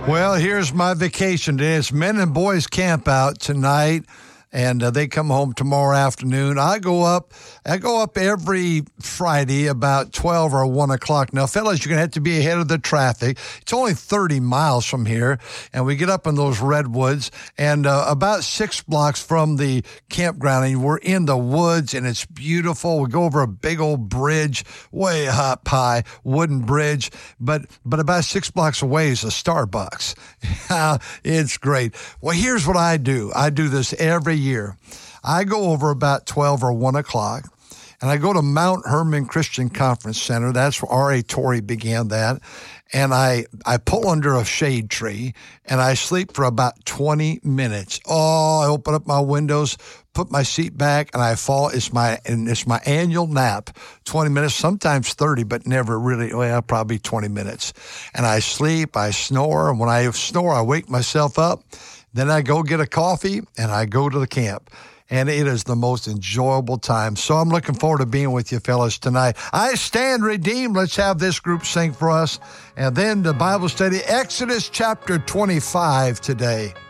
Well, here's my vacation day. It's men and boys camp out tonight, and they come home tomorrow afternoon. I go up every Friday about 12 or 1 o'clock. Now, fellas, you're going to have to be ahead of the traffic. It's only 30 miles from here, and we get up in those redwoods, and about 6 blocks from the campground, and we're in the woods, and it's beautiful. We go over a big old bridge, way up high, wooden bridge, but about 6 blocks away is a Starbucks. It's great. Well, here's what I do. I do this every year. I go over about 12 or 1 o'clock, and I go to Mount Hermon Christian Conference Center. That's where R.A. Torrey began that. And I pull under a shade tree, and I sleep for about 20 minutes. Oh, I open up my windows, put my seat back, and I fall. It's my annual nap, 20 minutes, sometimes 30, but never really, probably 20 minutes. And I sleep, I snore, and when I snore, I wake myself up. Then I go get a coffee, and I go to the camp. And it is the most enjoyable time. So I'm looking forward to being with you fellas tonight. I stand redeemed. Let's have this group sing for us. And then the Bible study, Exodus chapter 25 today.